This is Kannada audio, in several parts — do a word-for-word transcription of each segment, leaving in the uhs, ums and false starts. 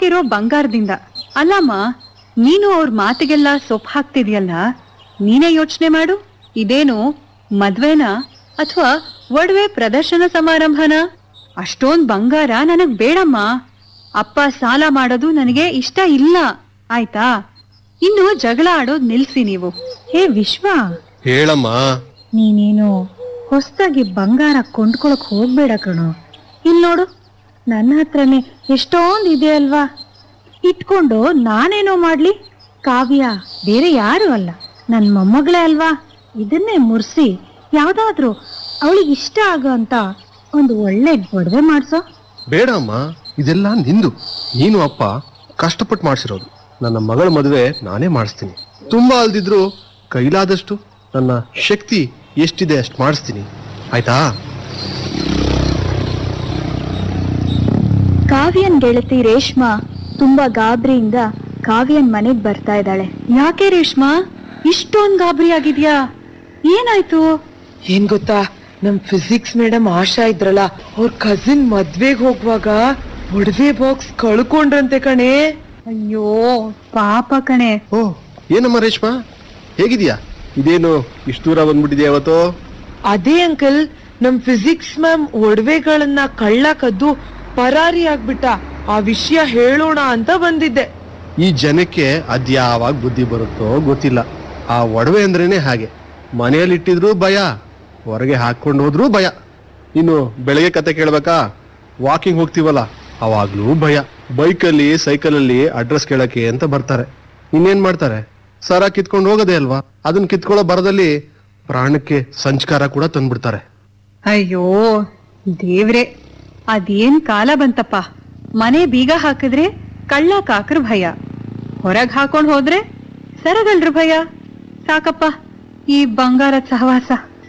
ಹಾಕಿರೋ ಬಂಗಾರದಿಂದ. ಅಲ್ಲಮ್ಮ, ನೀನು ಅವ್ರ ಮಾತಿಗೆಲ್ಲ ಸೊಪ್ಪು ಹಾಕ್ತಿದ್ಯಲ್ಲ, ನೀನೇ ಯೋಚನೆ ಮಾಡು. ಇದೇನು ಮದ್ವೆನಾ ಅಥವಾ ಒಡವೆ ಪ್ರದರ್ಶನ ಸಮಾರಂಭನ? ಅಷ್ಟೊಂದ್ ಬಂಗಾರ ನನಗ್ ಬೇಡಮ್ಮ. ಅಪ್ಪ ಸಾಲ ಮಾಡೋದು ನನಗೆ ಇಷ್ಟ ಇಲ್ಲ, ಆಯ್ತಾ? ಇನ್ನು ಜಗಳ ಆಡೋದ್ ನಿಲ್ಸಿ ನೀವು. ಹೇ ವಿಶ್ವ, ಹೇಳಮ್ಮ. ನೀನೇನು ಹೊಸದಾಗಿ ಬಂಗಾರ ಕೊಂಡ್ಕೊಳಕ್ ಹೋಗ್ಬೇಡ ಕಣೋ. ಇಲ್ ನೋಡು, ನನ್ನ ಹತ್ರನೇ ಎಷ್ಟೊಂದ್ ಇದೆ ಅಲ್ವಾ, ಇಟ್ಕೊಂಡು ನಾನೇನೋ ಮಾಡ್ಲಿ? ಕಾವ್ಯ ಬೇರೆ ಯಾರು ಅಲ್ಲ, ನನ್ ಮೊಮ್ಮಗಳೇ ಅಲ್ವಾ. ಇದನ್ನೇ ಮುರ್ಸಿ ಯಾವ್ದಾದ್ರು ಅವಳಿಗೆ ಇಷ್ಟ ಆಗೋ ಅಂತ ಒಂದು ಒಳ್ಳೆ ಒಡವೆ ಮಾಡ್ಸೋ. ಬೇಡ ಅಮ್ಮ, ಇದೆಲ್ಲ ನಿಂದು. ನೀನು ಅಪ್ಪ ಕಷ್ಟಪಟ್ಟು ಮಾಡಿಸಿರೋದು. ನನ್ನ ಮಗಳ ಮದುವೆ ನಾನೇ ಮಾಡಿಸ್ತೀನಿ. ತುಂಬಾ ಅಲ್ದಿದ್ರು ಕೈಲಾದಷ್ಟು ನನ್ನ ಶಕ್ತಿ ಎಷ್ಟಿದೆ ಅಷ್ಟು ಮಾಡಿಸ್ತೀನಿ, ಆಯ್ತಾ? ಕಾವ್ಯನ್ ಗೆಳತಿ ರೇಷ್ಮಾ ತುಂಬಾ ಗಾಬರಿಯಿಂದ ಕಾವ್ಯನ್ ಮನೆಗ್ ಬರ್ತಾ ಇದ್ದಾಳೆ. ಯಾಕೆ ರೇಷ್ಮಾ ಇಷ್ಟೊಂದ್ ಗಾಬರಿ ಆಗಿದ್ಯಾ? ಏನಾಯ್ತು? ಏನ್ ಗೊತ್ತಾ, ನಮ್ ಫಿಸಿಕ್ಸ್ ಮೇಡಮ್ ಆಶಾ ಇದ್ರಲ್ಲ, ಅವ್ರ ಕಸಿನ್ ಮದ್ವೆಗ್ ಹೋಗುವಾಗ ಒಡವೆ ಬಾಕ್ಸ್ ಕಳ್ಕೊಂಡ್ರಂತೆ ಕಣೆ. ಅಯ್ಯೋ ಪಾಪ ಕಣೆ. ಓ, ಏನಮ್ಮ ರೇಷ್ಮಾ, ಹೇಗಿದ್ಯಾ? ಇದೇನು ಇಷ್ಟು ದೂರ ಬಂದ್ಬಿಟ್ಟಿದ್ಯಾ ಇವತ್ತು? ಅದೇ ಅಂಕಲ್, ನಮ್ ಫಿಸಿಕ್ಸ್ ಮ್ಯಾಮ್ ಒಡವೆಗಳನ್ನ ಕಳ್ಳ ಕದ್ದು ಪರಾರಿ ಆಗ್ಬಿಟ್ಟ. ಆ ವಿಷಯ ಹೇಳೋಣ ಅಂತ ಬಂದಿದ್ದೆ. ಈ ಜನಕ್ಕೆ ಅದ್ಯಾವಾಗ ಬುದ್ಧಿ ಬರುತ್ತೋ ಗೊತ್ತಿಲ್ಲ. ಆ ಒಡವೆ ಅಂದ್ರೇನೆ ಹಾಗೆ, ಮನೆಯಲ್ಲಿ ಇಟ್ಟಿದ್ರು ಭಯ, ಹೊರಗೆ ಹಾಕೊಂಡು ಹೋದ್ರೂ ಭಯ. ಇನ್ನು ಬೆಳಗ್ಗೆ ಕತೆ ಕೇಳ್ಬೇಕಾ, ವಾಕಿಂಗ್ ಹೋಗ್ತೀವಲ್ಲ ಅವಾಗ್ಲೂ ಭಯ. ಬೈಕಲ್ಲಿ ಸೈಕಲಲ್ಲಿ ಅಡ್ರೆಸ್ ಕೇಳಕ್ಕೆ ಅಂತ ಬರ್ತಾರೆ. ಇನ್ನೇನ್ ಮಾಡ್ತಾರೆ, ಸರ ಕಿತ್ಕೊಂಡು ಹೋಗೋದೇ ಅಲ್ವಾ. ಅದನ್ನ ಕಿತ್ಕೊಳ್ಳೋ ಬರದಲ್ಲಿ ಪ್ರಾಣಕ್ಕೆ ಸಂಸ್ಕಾರ ಕೂಡ ತಂದ್ಬಿಡ್ತಾರೆ. ಅಯ್ಯೋ ದೇವ್ರೆ, ಅದೇನ್ ಕಾಲ ಬಂತಪ್ಪ. ಮನೆ ಬೀಗ ಹಾಕಿದ್ರೆ ಕಳ್ಳ ಕಾಕ್ರ ಭಯ, ಹೊರಗ್ ಹಾಕೊಂಡ್ ಹೋದ್ರೆ ಸರಗಲ್ರ ಭಯ. ಸಾಕಪ್ಪ ಈ ಬಂಗಾರದ ಸಹವಾಸ.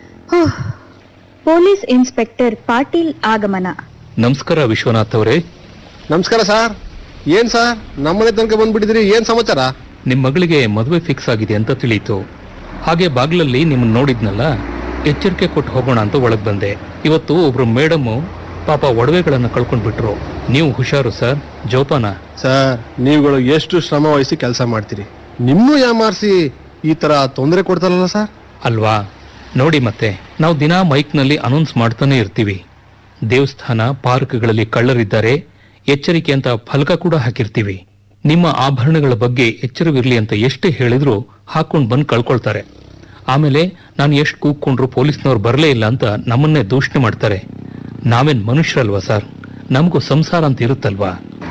ಪೊಲೀಸ್ ಇನ್ಸ್ಪೆಕ್ಟರ್ ಪಾಟೀಲ್ ಆಗಮನ. ನಮಸ್ಕಾರ ವಿಶ್ವನಾಥ್ ಅವರೇ. ನಮಸ್ಕಾರ ಸರ್. ಏನ್ ಸರ್ ನಮ್ಮನೆ ತನಕ ಬಂದ್ಬಿಟ್ಟಿದ್ರಿ, ಏನ್ ಸಮಾಚಾರ? ನಿಮ್ ಮಗಳಿಗೆ ಮದುವೆ ಫಿಕ್ಸ್ ಆಗಿದೆ ಅಂತ ತಿಳಿಯಿತು. ಹಾಗೆ ಬಾಗ್ಲಲ್ಲಿ ನಿಮ್ಮನ್ನ ನೋಡಿದ್ನಲ್ಲ, ಎಚ್ಚರಿಕೆ ಕೊಟ್ಟು ಹೋಗೋಣ ಅಂತ ಒಳಗ್ ಬಂದೆ. ಇವತ್ತು ಒಬ್ರು ಮೇಡಮ್ಮು ಪಾಪ ಒಡವೆಗಳನ್ನ ಕಳ್ಕೊಂಡ್ಬಿಟ್ರು. ನೀವು ಹುಷಾರು ಸರ್, ಜೋಪಾನ. ಸರ್, ನೀವುಗಳು ಎಷ್ಟು ಶ್ರಮ ವಹಿಸಿ ಕೆಲಸ ಮಾಡ್ತೀರಿ, ನಿಮ್ಮೂ ಯಾಮಾರಿಸಿ ಈ ತರ ತೊಂದರೆ ಕೊಡ್ತಾರಲ್ಲ ಸರ್. ಅಲ್ವಾ? ನೋಡಿ, ಮತ್ತೆ ನಾವು ದಿನಾ ಮೈಕ್ನಲ್ಲಿ ಅನೌನ್ಸ್ ಮಾಡ್ತಾನೆ ಇರ್ತೀವಿ. ದೇವಸ್ಥಾನ, ಪಾರ್ಕ್ಗಳಲ್ಲಿ ಕಳ್ಳರಿದ್ದಾರೆ, ಎಚ್ಚರಿಕೆ ಅಂತ ಫಲಕ ಕೂಡ ಹಾಕಿರ್ತೀವಿ. ನಿಮ್ಮ ಆಭರಣಗಳ ಬಗ್ಗೆ ಎಚ್ಚರವಿರ್ಲಿ ಅಂತ ಎಷ್ಟೇ ಹೇಳಿದ್ರು ಹಾಕೊಂಡ್ ಬಂದ್ ಕಳ್ಕೊಳ್ತಾರೆ. ಆಮೇಲೆ ನಾನು ಎಷ್ಟು ಕೂಗ್ಕೊಂಡ್ರು ಪೊಲೀಸ್ನವ್ರು ಬರಲೇ ಇಲ್ಲ ಅಂತ ನಮ್ಮನ್ನೇ ದೂಷಣೆ ಮಾಡ್ತಾರೆ. ನಾವೇನ್ ಮನುಷ್ಯರಲ್ವಾ ಸರ್? ನಮಗೂ ಸಂಸಾರ ಅಂತ ಇರುತ್ತಲ್ವಾ?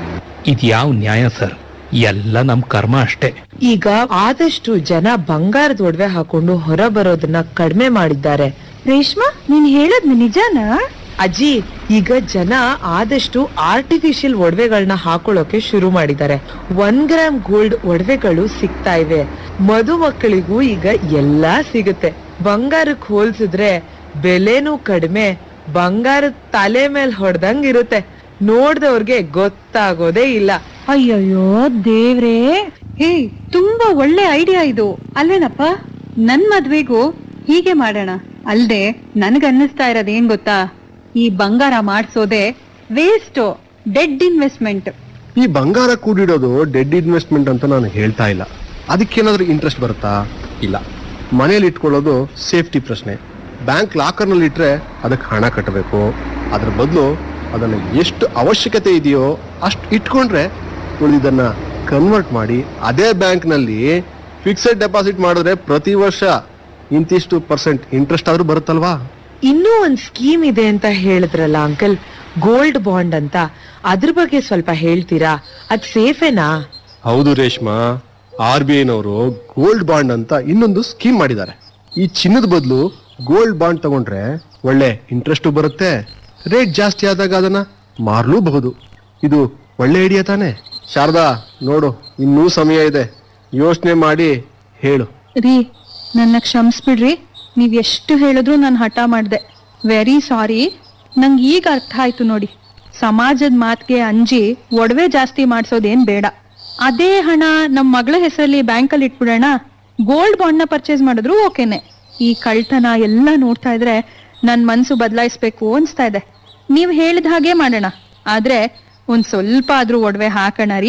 ಇದ್ಯಾವ ನ್ಯಾಯ ಸರ್? ಎಲ್ಲ ನಮ್ ಕರ್ಮ ಅಷ್ಟೇ. ಈಗ ಆದಷ್ಟು ಜನ ಬಂಗಾರದ ಒಡವೆ ಹಾಕೊಂಡು ಹೊರ ಬರೋದನ್ನ ಕಡಿಮೆ ಮಾಡಿದ್ದಾರೆ. ರೇಷ್ಮಾ, ನೀನ್ ಹೇಳದ್ ನಿಜಾನಾ? ಅಜ್ಜಿ, ಈಗ ಜನ ಆದಷ್ಟು ಆರ್ಟಿಫಿಷಿಯಲ್ ಒಡವೆಗಳನ್ನ ಹಾಕೊಳ್ಳೋಕೆ ಶುರು ಮಾಡಿದ್ದಾರೆ. ಒನ್ ಗ್ರಾಮ್ ಗೋಲ್ಡ್ ಒಡವೆಗಳು ಸಿಗ್ತಾ ಇವೆ. ಮಧುಮಕ್ಕಳಿಗೂ ಈಗ ಎಲ್ಲಾ ಸಿಗುತ್ತೆ. ಬಂಗಾರಕ್ಕೆ ಹೋಲ್ಸಿದ್ರೆ ಬೆಲೆನೂ ಕಡಿಮೆ, ಬಂಗಾರದ ತಲೆ ಮೇಲೆ ಹೊಡೆದಂಗ್ ಇರುತ್ತೆ. ನೋಡ್ದವ್ರಿಗೆ ಗೊತ್ತಾಗೋದೇ ಇಲ್ಲ. ಅಯ್ಯಯ್ಯೋ ದೇವ್ರೇ. ಹೇ, ತುಂಬಾ ಒಳ್ಳೆ ಐಡಿಯಾ ಇದು ಅಲ್ವೇನಪ್ಪ? ನನ್ ಮದ್ವೆಗೂ ಹೀಗೆ ಮಾಡೋಣ. ಅಲ್ದೆ ನನ್ಗನ್ನಿಸ್ತಾ ಇರೋದೇನ್ ಗೊತ್ತಾ, ಈ ಬಂಗಾರ ಮಾಡ್ಸೋದೆ ವೇಸ್ಟ್, ಡೆಡ್ ಇನ್ವೆಸ್ಟ್ಮೆಂಟ್. ಈ ಬಂಗಾರ ಕೂಡಿಡೋದು ಡೆಡ್ ಇನ್ವೆಸ್ಟ್ಮೆಂಟ್ ಅಂತ ನಾನು ಹೇಳ್ತಾ ಇಲ್ಲ. ಅದಕ್ಕೇನಾದ್ರೂ ಇಂಟ್ರೆಸ್ಟ್ ಬರುತ್ತಾ? ಇಲ್ಲ. ಮನೇಲಿ ಇಟ್ಕೊಳ್ಳೋದು ಸೇಫ್ಟಿ ಪ್ರಶ್ನೆ. ಬ್ಯಾಂಕ್ ಲಾಕರ್ ನಲ್ಲಿ ಇಟ್ರೆ ಅದಕ್ಕೆ ಹಣ ಕಟ್ಟಬೇಕು. ಅದ್ರ ಬದಲು ಅದನ್ನ ಎಷ್ಟು ಅವಶ್ಯಕತೆ ಇದೆಯೋ ಅಷ್ಟು ಇಟ್ಕೊಂಡ್ರೆ ಉಳಿದನ್ನ ಕನ್ವರ್ಟ್ ಮಾಡಿ ಅದೇ ಬ್ಯಾಂಕ್ ನಲ್ಲಿ ಫಿಕ್ಸೆಡ್ ಡೆಪಾಸಿಟ್ ಮಾಡಿದ್ರೆ ಪ್ರತಿ ವರ್ಷ ಇಂತಿಷ್ಟು ಪರ್ಸೆಂಟ್ ಇಂಟ್ರೆಸ್ಟ್ ಆದ್ರೂ ಬರುತ್ತಲ್ವಾ? ಇನ್ನೂ ಒಂದ್ ಸ್ಕೀಮ್ ಇದೆ ಅಂತ ಹೇಳಿದ್ರಲ್ಲ ಅಂಕಲ್, ಗೋಲ್ಡ್ ಬಾಂಡ್ ಅಂತ. ಅದ್ರ ಬಗ್ಗೆ ಸ್ವಲ್ಪ ಹೇಳ್ತೀರಾ? ಅದ್ ಸೇಫೇನಾ? ಹೌದು Reshma, R B ಐನವರು gold bond ಅಂತ ಇನ್ನೊಂದು ಸ್ಕೀಮ್ ಮಾಡಿದ್ದಾರೆ. ಈ ಚಿನ್ನದ ಬದಲು ಗೋಲ್ಡ್ ಬಾಂಡ್ ತಗೊಂಡ್ರೆ ಒಳ್ಳೆ ಇಂಟ್ರೆಸ್ಟ್ ಬರುತ್ತೆ. ರೇಟ್ ಜಾಸ್ತಿ ಆದಾಗ ಅದನ್ನ ಮಾರ್ಲೂಬಹುದು. ಇದು ಒಳ್ಳೆ ಐಡಿಯಾ ತಾನೆ? ಶಾರದಾ, ನೋಡು, ಇನ್ನೂ ಸಮಯ ಇದೆ, ಯೋಚನೆ ಮಾಡಿ ಹೇಳು. ರೀ, ನನ್ನ ಕ್ಷಮಿಸ್ಬಿಡ್ರಿ. ನೀವ್ ಎಷ್ಟು ಹೇಳಿದ್ರು ನಾನು ಹಠ ಮಾಡ್ದೆ. Very sorry. ನಂಗೆ ಈಗ ಅರ್ಥ ಆಯ್ತು ನೋಡಿ. ಸಮಾಜದ ಮಾತಿಗೆ ಅಂಜಿ ಒಡವೆ ಜಾಸ್ತಿ ಮಾಡ್ಸೋದೇನ್ ಬೇಡ. ಅದೇ ಹಣ ನಮ್ ಮಗಳ ಹೆಸರಲ್ಲಿ ಬ್ಯಾಂಕಲ್ಲಿ ಇಟ್ಬಿಡೋಣ. ಗೋಲ್ಡ್ ಬಾಂಡ್ ನ ಪರ್ಚೇಸ್ ಮಾಡಿದ್ರು ಓಕೆನೆ. ಈ ಕಳ್ತನ ಎಲ್ಲ ನೋಡ್ತಾ ಇದ್ರೆ ನನ್ ಮನ್ಸು ಬದಲಾಯಿಸ್ಬೇಕು ಅನ್ಸ್ತಾ ಇದೆ. ನೀವ್ ಹೇಳಿದ ಹಾಗೆ ಮಾಡೋಣ. ಆದ್ರೆ ಒಂದ್ ಸ್ವಲ್ಪ ಆದ್ರೂ ಒಡವೆ ಹಾಕೋಣ ರೀ.